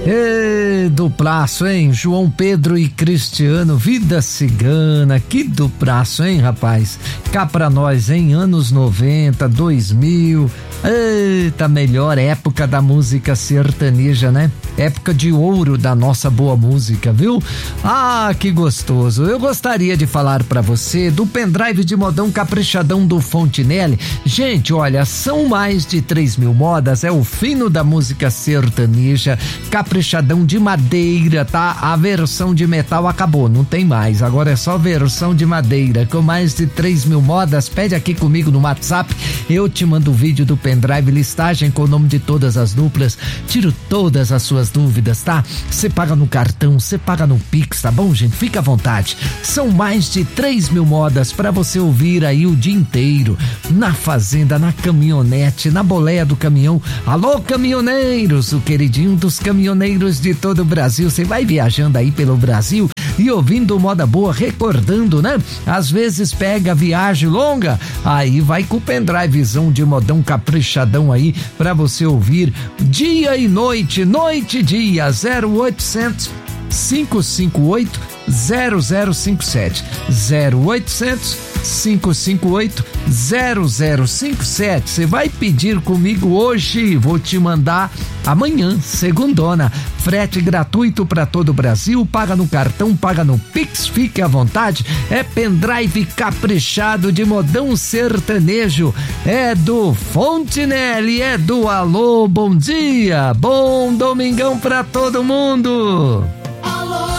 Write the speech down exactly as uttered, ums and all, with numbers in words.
Ê, duplaço, hein? João Pedro e Cristiano, Vida Cigana, que duplaço, hein, rapaz? Cá pra nós, hein? Anos noventa, dois mil, eita, melhor época da música sertaneja, né? Época de ouro da nossa boa música, viu? Ah, que gostoso. Eu gostaria de falar pra você do pendrive de modão caprichadão do Fontinelli. Gente, olha, são mais de três mil modas, é o fino da música sertaneja, caprichadão de madeira, tá? A versão de metal acabou, não tem mais, agora é só versão de madeira, com mais de três mil modas. Pede aqui comigo no WhatsApp, eu te mando o vídeo do pendrive, listagem com o nome de todas as duplas, tiro todas as suas dúvidas, tá? Você paga no cartão, você paga no Pix, tá bom, gente? Fica à vontade. São mais de três mil modas pra você ouvir aí o dia inteiro, na fazenda, na caminhonete, na boleia do caminhão. Alô, caminhoneiros, o queridinho dos caminhoneiros de todo o Brasil. Você vai viajando aí pelo Brasil e ouvindo moda boa, recordando, né? Às vezes pega viagem longa, aí vai com o pendrivezão de modão caprichadão aí pra você ouvir dia e noite, noite e dia. Zero oitocentos, cinco cinco oito, zero zero cinco sete, zero oitocentos, cinco cinco oito, zero zero cinco sete. Você vai pedir comigo hoje, vou te mandar amanhã, segundona. Frete gratuito para todo o Brasil, paga no cartão, paga no Pix, fique à vontade. É pendrive caprichado de modão sertanejo, é do Fontinelli, é do Alô, bom dia, bom domingão para todo mundo.